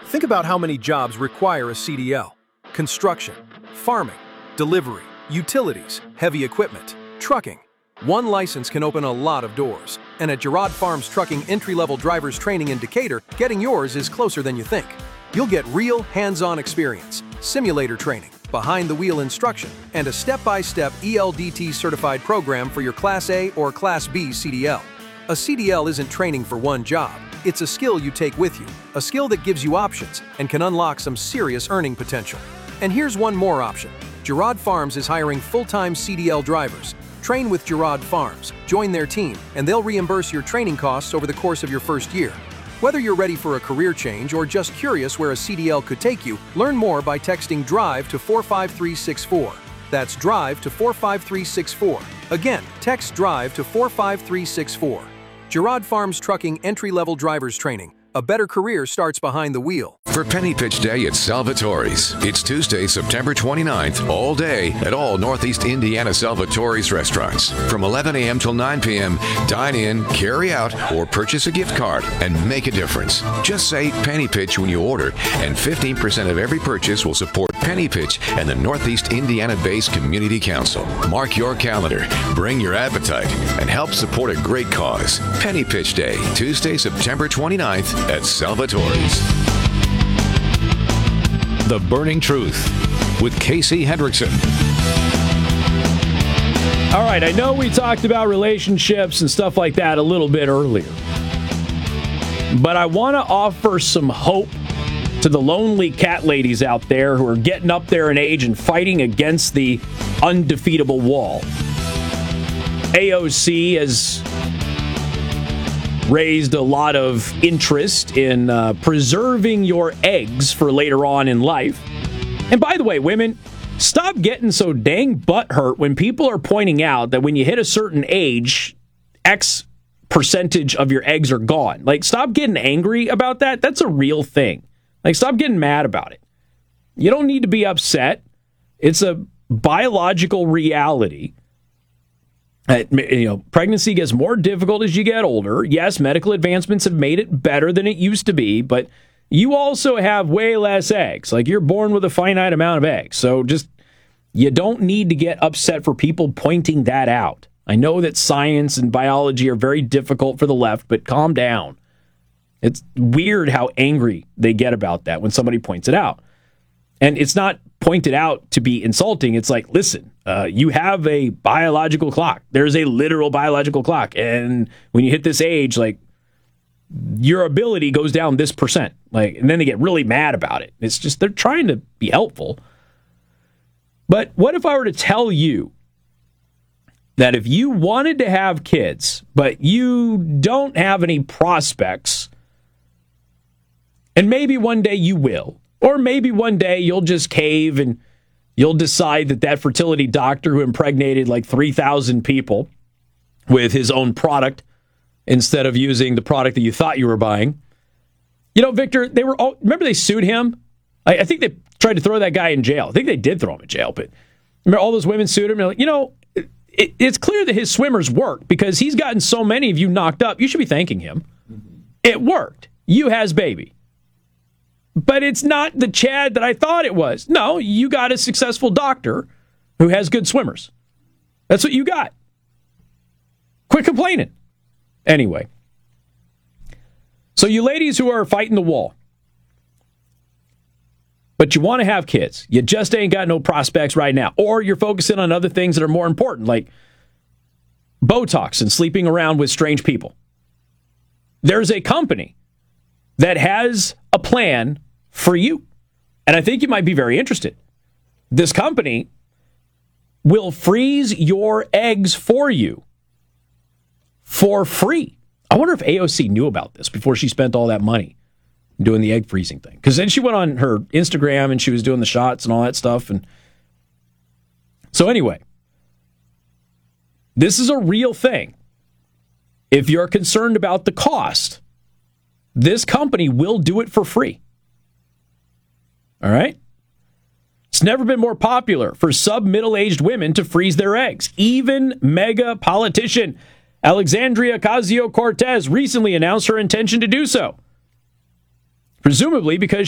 Think about how many jobs require a CDL. Construction, farming, delivery, utilities, heavy equipment, trucking. One license can open a lot of doors. And at Girard Farms Trucking entry-level driver's training in Decatur, getting yours is closer than you think. You'll get real, hands-on experience, simulator training, behind-the-wheel instruction, and a step-by-step ELDT-certified program for your Class A or Class B CDL. A CDL isn't training for one job. It's a skill you take with you, a skill that gives you options and can unlock some serious earning potential. And here's one more option. Girard Farms is hiring full-time CDL drivers. Train with Girard Farms, join their team, and they'll reimburse your training costs over the course of your first year. Whether you're ready for a career change or just curious where a CDL could take you, learn more by texting DRIVE to 45364. That's DRIVE to 45364. Again, text DRIVE to 45364. Girard Farms Trucking entry-level driver's training. A better career starts behind the wheel. For Penny Pitch Day at Salvatore's, it's Tuesday, September 29th, all day at all Northeast Indiana Salvatore's restaurants. From 11 a.m. till 9 p.m., dine in, carry out, or purchase a gift card and make a difference. Just say Penny Pitch when you order, and 15% of every purchase will support Penny Pitch and the Northeast Indiana-based Community Council. Mark your calendar, bring your appetite, and help support a great cause. Penny Pitch Day, Tuesday, September 29th at Salvatore's. The Burning Truth with Casey Hendrickson. All right, I know we talked about relationships and stuff like that a little bit earlier, but I want to offer some hope to the lonely cat ladies out there who are getting up there in age and fighting against the undefeatable wall. AOC has raised a lot of interest in preserving your eggs for later on in life. And by the way, women, stop getting so dang butthurt when people are pointing out that when you hit a certain age, X percentage of your eggs are gone. Like, stop getting angry about that. That's a real thing. Like, stop getting mad about it. You don't need to be upset. It's a biological reality. Pregnancy gets more difficult as you get older. Yes, medical advancements have made it better than it used to be, but you also have way less eggs. Like, you're born with a finite amount of eggs. So you don't need to get upset for people pointing that out. I know that science and biology are very difficult for the left, but calm down. It's weird how angry they get about that when somebody points it out. And it's not pointed out to be insulting. It's like, listen, you have a biological clock. There's a literal biological clock. And when you hit this age, like, your ability goes down this percent. Like, and then they get really mad about it. It's just, they're trying to be helpful. But what if I were to tell you that if you wanted to have kids, but you don't have any prospects, and maybe one day you will, or maybe one day you'll just cave and you'll decide that fertility doctor who impregnated like 3,000 people with his own product instead of using the product that you thought you were buying. You know, Victor, remember they sued him? I think they tried to throw that guy in jail. I think they did throw him in jail, but remember all those women sued him? They're like, it's clear that his swimmers work because he's gotten so many of you knocked up. You should be thanking him. It worked. You has baby. But it's not the Chad that I thought it was. No, you got a successful doctor who has good swimmers. That's what you got. Quit complaining. Anyway. So you ladies who are fighting the wall, but you want to have kids, you just ain't got no prospects right now, or you're focusing on other things that are more important, like Botox and sleeping around with strange people. There's a company that has a plan for you, and I think you might be very interested. This company will freeze your eggs for you for free. I wonder if AOC knew about this before she spent all that money doing the egg freezing thing. Because then she went on her Instagram and she was doing the shots and all that stuff. And so anyway, this is a real thing. If you're concerned about the cost, this company will do it for free. All right? It's never been more popular for sub-middle-aged women to freeze their eggs. Even mega politician Alexandria Ocasio-Cortez recently announced her intention to do so. Presumably because